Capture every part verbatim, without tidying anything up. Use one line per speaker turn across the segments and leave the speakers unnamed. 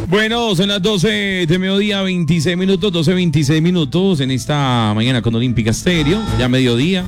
Bueno, son las doce de mediodía, veintiséis minutos, doce veintiséis minutos en esta mañana con Olímpica Estéreo, ya mediodía.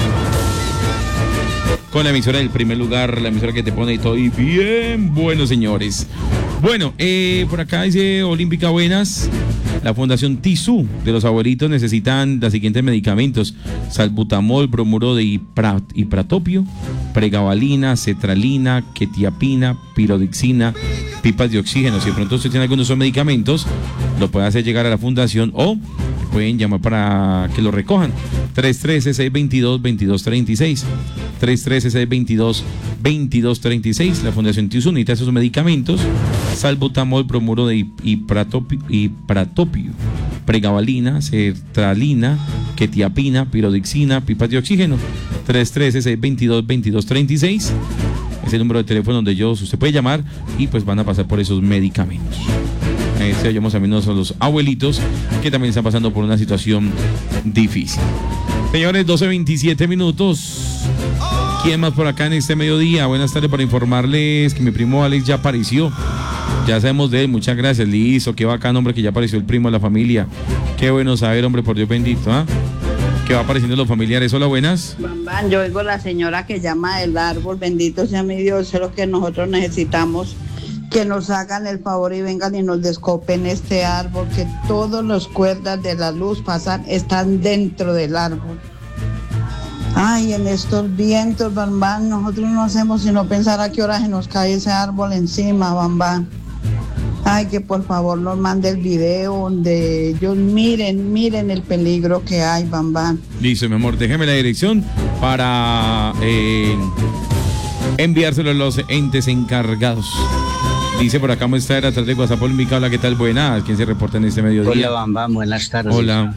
Con la emisora del primer lugar, la emisora que te pone todo y bien bueno, señores. Bueno, eh, por acá dice Olímpica Buenas. La Fundación Tizú de los abuelitos necesitan los siguientes medicamentos: salbutamol, bromuro de ipra, ipratopio, pregabalina, cetralina, quetiapina, pirodixina, pipas de oxígeno. Si de pronto usted tiene algunos de esos medicamentos, lo puede hacer llegar a la fundación o pueden llamar para que lo recojan. tres uno tres, seis dos dos, dos dos tres seis. tres uno tres, seis dos dos, dos dos tres seis. La Fundación Tizú necesita esos medicamentos: salbutamol, bromuro de ipratopio, ipratopio, pregabalina, sertralina, quetiapina, pirodixina, pipas de oxígeno. tres uno tres, seis dos dos, dos dos tres seis. Es el número de teléfono donde ellos, usted puede llamar y pues van a pasar por esos medicamentos. Este, ayudamos también a los abuelitos que también están pasando por una situación difícil. Señores, doce veintisiete minutos. ¿Quién más por acá en este mediodía? Buenas tardes, para informarles que mi primo Alex ya apareció. Ya sabemos de él, muchas gracias. Listo, qué bacán, hombre, que ya apareció el primo de la familia. Qué bueno saber, hombre, por Dios bendito, ¿ah? ¿eh? Que va apareciendo los familiares. Hola, buenas.
Bambán, yo oigo la señora que llama el árbol. Bendito sea mi Dios, eso es lo que nosotros necesitamos. Que nos hagan el favor y vengan y nos descopen este árbol, que todas las cuerdas de la luz pasan, están dentro del árbol. Ay, en estos vientos, Bambán, nosotros no hacemos sino pensar a qué hora se nos cae ese árbol encima, Bambán. Ay, que por favor nos mande el video donde ellos miren, miren el peligro que hay, Bambán.
Listo, mi amor, déjeme la dirección para eh, enviárselo a los entes encargados. Dice por acá, muestra a través de WhatsApp Olímpica. Hola, ¿qué tal? Buenas. ¿Quién se reporta en este mediodía?
Hola, Bambam, buenas tardes.
Hola.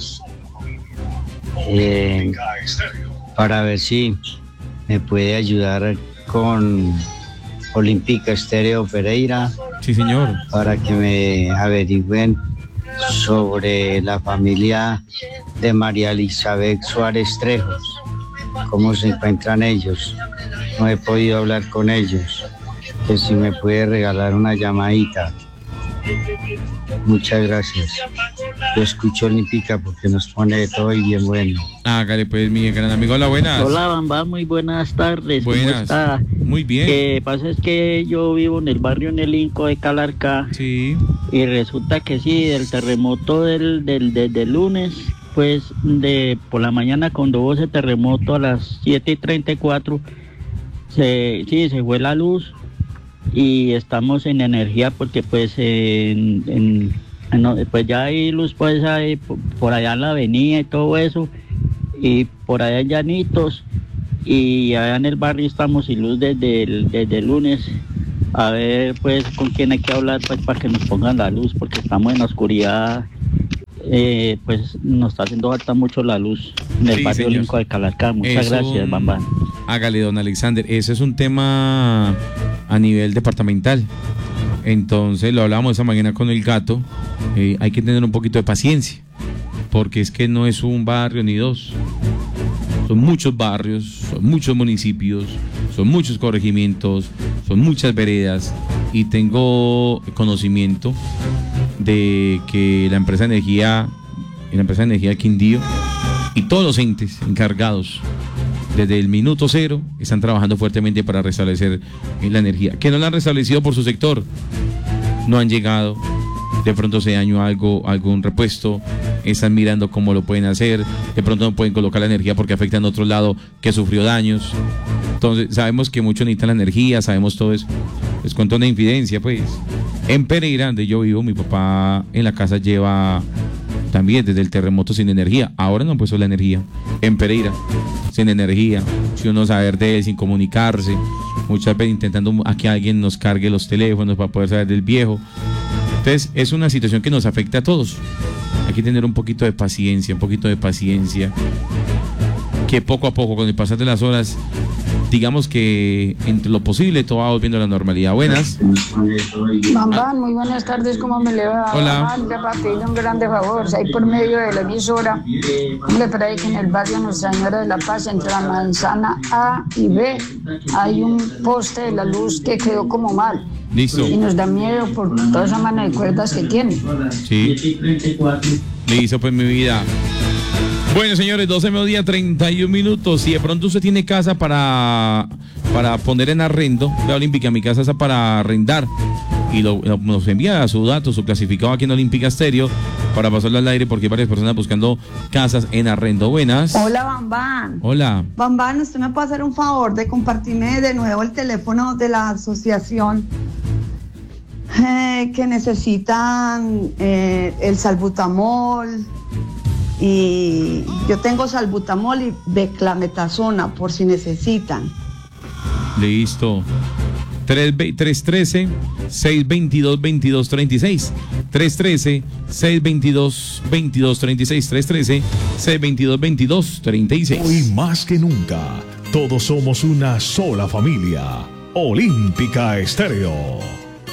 Eh, para ver si me puede ayudar con Olímpica Estéreo Pereira.
Sí, señor.
Para que me averigüen sobre la familia de María Elizabeth Suárez Trejos. ¿Cómo se encuentran ellos? No he podido hablar con ellos. Que si me puede regalar una llamadita. Muchas gracias. Yo escucho Olímpica porque nos pone de todo y bien bueno.
Hágale pues, mi gran amigo. Hola, buenas.
Hola, Bambam, muy buenas tardes.
Buenas.
¿Cómo está?
Muy bien.
Lo que pasa es que yo vivo en el barrio Nelinco de Calarcá.
Sí.
Y resulta que sí, del terremoto del, del, del, del lunes, pues de por la mañana cuando hubo ese terremoto a las siete y treinta y cuatro, se, sí, se fue la luz. Y estamos en energía porque pues en, en, en, pues ya hay luz pues hay, por allá en la avenida y todo eso, y por allá en Llanitos, y allá en el barrio estamos sin luz desde el, desde el lunes. A ver pues con quién hay que hablar pues para que nos pongan la luz, porque estamos en la oscuridad. Eh, pues nos está haciendo falta mucho la luz en el sí, barrio Linco de Calarcá. Muchas Eso, gracias, Bambán.
Hágale, don Alexander. Ese es un tema a nivel departamental. Entonces lo hablábamos esta mañana con el gato. Eh, hay que tener un poquito de paciencia, porque es que no es un barrio ni dos. Son muchos barrios, son muchos municipios, son muchos corregimientos, son muchas veredas, y tengo conocimiento de que la empresa de energía, la empresa de energía Quindío y todos los entes encargados desde el minuto cero están trabajando fuertemente para restablecer la energía, que no la han restablecido por su sector, no han llegado, de pronto se dañó algo, algún repuesto, están mirando cómo lo pueden hacer, de pronto no pueden colocar la energía porque afecta en otro lado que sufrió daños. Entonces sabemos que muchos necesitan la energía, sabemos todo eso. Les cuento una infidencia, pues. En Pereira, donde yo vivo, mi papá en la casa lleva también desde el terremoto sin energía. Ahora no han puesto la energía. En Pereira, sin energía, sin uno saber de él, sin comunicarse. Muchas veces intentando a que alguien nos cargue los teléfonos para poder saber del viejo. Entonces, es una situación que nos afecta a todos. Hay que tener un poquito de paciencia, un poquito de paciencia. Que poco a poco, con el pasar de las horas, digamos que entre lo posible todo va volviendo a la normalidad. Buenas.
Bambán, muy buenas tardes, ¿cómo me le va?
Hola.
Bambán, para pedirle un grande favor, si ahí por medio de la emisora, le parece que en el barrio Nuestra Señora de la Paz, entre la manzana A y B, hay un poste de la luz que quedó como mal.
Listo.
Y nos da miedo por toda esa mano de cuerdas que tiene.
Sí. Listo, pues mi vida. Bueno, señores, doce mediodía, treinta y un minutos. Si de pronto usted tiene casa para, para poner en arrendo, vea Olímpica, mi casa está para arrendar. Y lo, lo- nos envía su dato, su clasificado aquí en Olímpica Estéreo para pasarlo al aire porque hay varias personas buscando casas en arrendo. Buenas.
Hola, Bambán.
Hola.
Bambán, ¿usted me puede hacer un favor de compartirme de nuevo el teléfono de la asociación eh, que necesitan eh, el salbutamol? Y yo tengo salbutamol y beclametasona por si necesitan.
Listo. tres uno tres, seis dos dos, veintidós treinta y seis. tres uno tres, seis dos dos, veintidós treinta y seis. tres uno tres, seis dos dos, veintidós treinta y seis.
Hoy más que nunca, todos somos una sola familia. Olímpica Estéreo.